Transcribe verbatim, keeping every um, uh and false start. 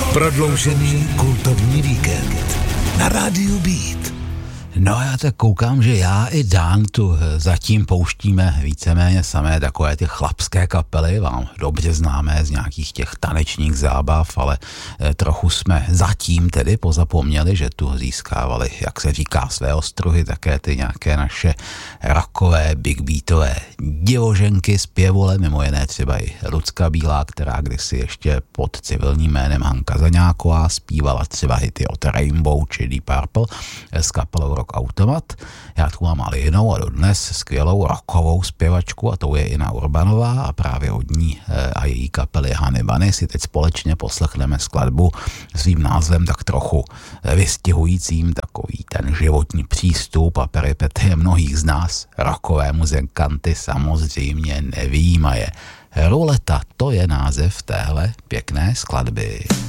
Prodloužený kultovní víkend na rádiu Beat. No já tak koukám, že já i Dan tu zatím pouštíme víceméně samé takové ty chlapské kapely, vám dobře známé z nějakých těch tanečních zábav, ale trochu jsme zatím tedy pozapomněli, že tu získávali, jak se říká, své ostruhy, také ty nějaké naše rockové, big beatové divoženky, zpěvole, mimo jiné třeba i Lucka Bílá, která kdysi ještě pod civilním jménem Hanka Zaňáková zpívala třeba hity od Rainbow či Deep Purple s kapelou Rock Automat. Já tu mám ale jinou a dodnes skvělou rockovou zpěvačku a tou je Ina Urbanová a právě od ní a její kapely Honey Bunny si teď společně poslechneme skladbu svým názvem tak trochu vystihujícím takový ten životní přístup a peripetie mnohých z nás, rockové muzikanty samozřejmě nevyjímaje. Ruleta, to je název téhle pěkné skladby.